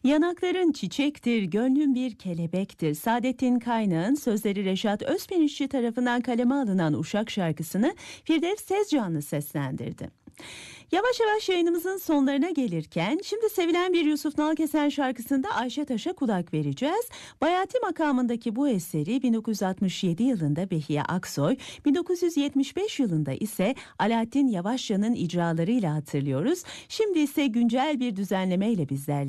Yanakların çiçektir, gönlün bir kelebektir. Saadettin Kaynağ'ın sözleri Reşat Özpirinççi tarafından kaleme alınan Uşak şarkısını Firdevs Tezcanlı seslendirdi. Yavaş yavaş yayınımızın sonlarına gelirken şimdi sevilen bir Yusuf Nalkesen şarkısında Ayşe Taş'a kulak vereceğiz. Bayati makamındaki bu eseri 1967 yılında Behiye Aksoy, 1975 yılında ise Alaaddin Yavaşça'nın icralarıyla hatırlıyoruz. Şimdi ise güncel bir düzenlemeyle bizlerle